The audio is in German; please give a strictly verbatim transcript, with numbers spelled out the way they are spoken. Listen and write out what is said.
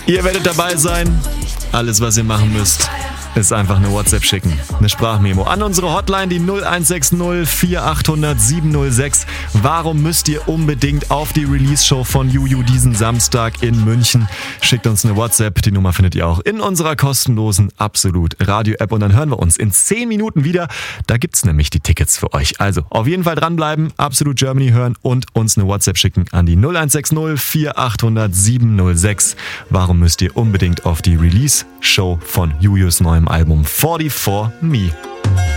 Ihr werdet dabei sein. Alles, was ihr machen müsst, ist einfach eine WhatsApp schicken. Eine Sprachmemo an unsere Hotline, die null eins sechs null vier acht null null sieben null sechs. Warum müsst ihr unbedingt auf die Release-Show von Juju diesen Samstag in München? Schickt uns eine WhatsApp. Die Nummer findet ihr auch in unserer kostenlosen Absolut-Radio-App. Und dann hören wir uns in zehn Minuten wieder. Da gibt's nämlich die Tickets für euch. Also auf jeden Fall dranbleiben, Absolut Germany hören und uns eine WhatsApp schicken an die null eins sechs null vier acht null null sieben null sechs. Warum müsst ihr unbedingt auf die Release-Show von Jujus neuem Album vierundvierzig Me?